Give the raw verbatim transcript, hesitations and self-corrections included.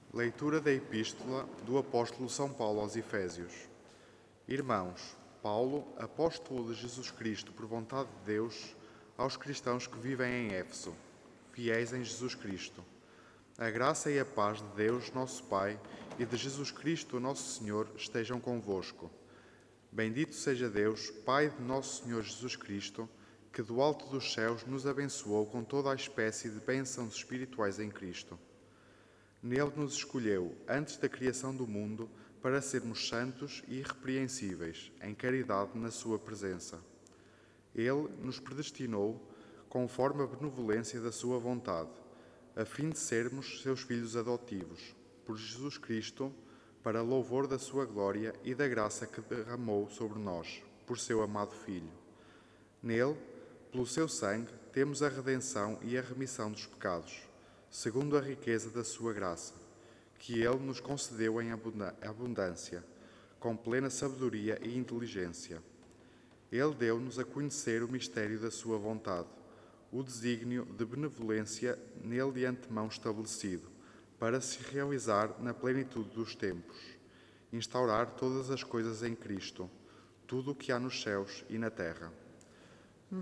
Leitura da Epístola do Apóstolo São Paulo aos Efésios. Irmãos, Paulo, apóstolo de Jesus Cristo por vontade de Deus, aos cristãos que vivem em Éfeso, fiéis em Jesus Cristo. A graça e a paz de Deus, nosso Pai, e de Jesus Cristo, nosso Senhor, estejam convosco. Bendito seja Deus, Pai de nosso Senhor Jesus Cristo, que do alto dos céus nos abençoou com toda a espécie de bênçãos espirituais em Cristo. Nele nos escolheu, antes da criação do mundo, para sermos santos e irrepreensíveis, em caridade na sua presença. Ele nos predestinou, conforme a benevolência da sua vontade, a fim de sermos seus filhos adotivos, por Jesus Cristo, para louvor da sua glória e da graça que derramou sobre nós, por seu amado Filho. Nele, pelo seu sangue, temos a redenção e a remissão dos pecados, segundo a riqueza da sua graça, que ele nos concedeu em abundância, com plena sabedoria e inteligência. Ele deu-nos a conhecer o mistério da sua vontade, o desígnio de benevolência nele de antemão estabelecido, para se realizar na plenitude dos tempos, instaurar todas as coisas em Cristo, tudo o que há nos céus e na terra.